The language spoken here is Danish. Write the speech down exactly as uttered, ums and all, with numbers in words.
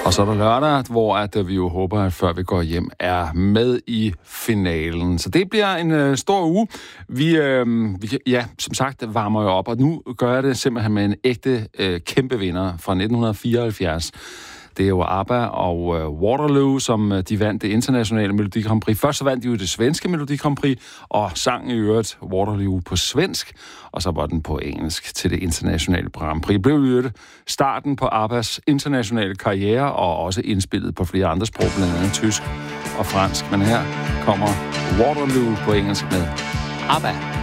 Og så er der lørdag, hvor at vi jo håber, at før vi går hjem, er med i finalen. Så det bliver en øh, stor uge. Vi, øh, vi, ja, som sagt, varmer jo op, og nu gør jeg det simpelthen med en ægte øh, kæmpe vinder fra nitten fireoghalvfjerds. Det er jo ABBA og øh, Waterloo, som øh, de vandt det internationale Melodi Grand Prix. Først så vandt de jo det svenske Melodi Grand Prix, og sang i øvrigt Waterloo på svensk, og så var den på engelsk til det internationale Grand Prix. Det blev i øvrigt starten på ABBAs internationale karriere, og også indspillet på flere andre sprog, blandt andet tysk og fransk. Men her kommer Waterloo på engelsk med ABBA.